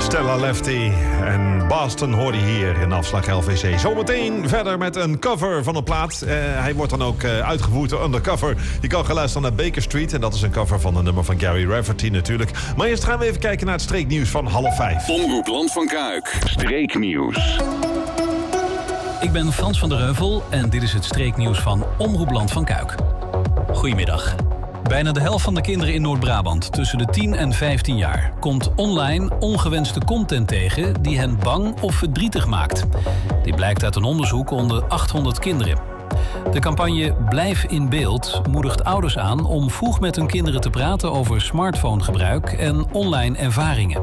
Stella Lefty en Boston hoorde je hier in afslag LVC. Zometeen verder met een cover van een plaat. Hij wordt dan ook uitgevoerd door Undercover. Je kan gaan luisteren naar Baker Street. En dat is een cover van een nummer van Gary Rafferty natuurlijk. Maar eerst gaan we even kijken naar het streeknieuws van 4:30. Omroep Land van Kuik. Streeknieuws. Ik ben Frans van der Heuvel en dit is het streeknieuws van Omroep Land van Kuik. Goedemiddag. Bijna de helft van de kinderen in Noord-Brabant tussen de 10 en 15 jaar komt online ongewenste content tegen die hen bang of verdrietig maakt. Dit blijkt uit een onderzoek onder 800 kinderen. De campagne Blijf in beeld moedigt ouders aan om vroeg met hun kinderen te praten over smartphonegebruik en online ervaringen.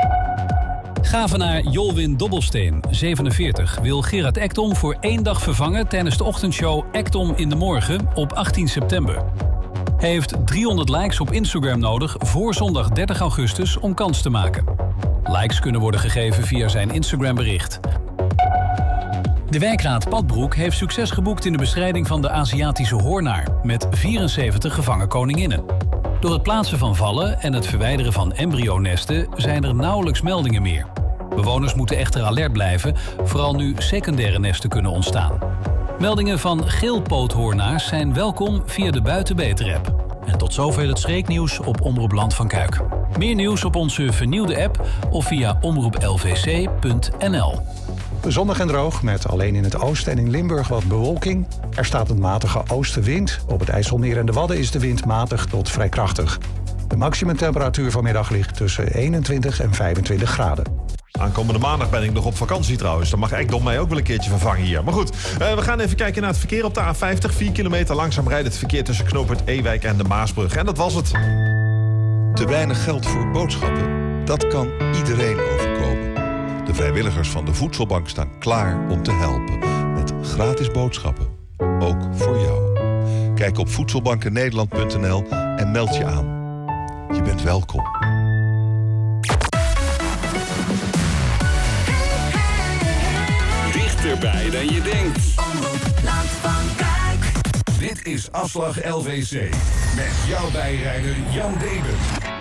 Gavenaar Jolwin Dobbelsteen, 47, wil Gerard Ekdom voor 1 dag vervangen tijdens de ochtendshow Ekdom in de Morgen op 18 september. Hij heeft 300 likes op Instagram nodig voor zondag 30 augustus om kans te maken. Likes kunnen worden gegeven via zijn Instagram-bericht. De wijkraad Padbroek heeft succes geboekt in de bestrijding van de Aziatische hoornaar met 74 gevangen koninginnen. Door het plaatsen van vallen en het verwijderen van embryonesten zijn er nauwelijks meldingen meer. Bewoners moeten echter alert blijven, vooral nu secundaire nesten kunnen ontstaan. Meldingen van geelpoothoornaars zijn welkom via de Buitenbeter-app. En tot zover het streeknieuws op Omroep Land van Kuik. Meer nieuws op onze vernieuwde app of via omroeplvc.nl. Zonnig en droog met alleen in het oosten en in Limburg wat bewolking. Er staat een matige oostenwind. Op het IJsselmeer en de Wadden is de wind matig tot vrij krachtig. De maximumtemperatuur vanmiddag ligt tussen 21 en 25 graden. Aankomende maandag ben ik nog op vakantie trouwens. Dan mag Ekdom mij ook wel een keertje vervangen hier. Maar goed, we gaan even kijken naar het verkeer op de A50. 4 kilometer langzaam rijdt het verkeer tussen knooppunt Ewijk en de Maasbrug. En dat was het. Te weinig geld voor boodschappen? Dat kan iedereen overkomen. De vrijwilligers van de Voedselbank staan klaar om te helpen. Met gratis boodschappen. Ook voor jou. Kijk op voedselbankennederland.nl en meld je aan. Je bent welkom. Dichterbij dan je denkt. Omroep Land van Kuik. Dit is afslag LVC. Met jouw bijrijder Jan Deben.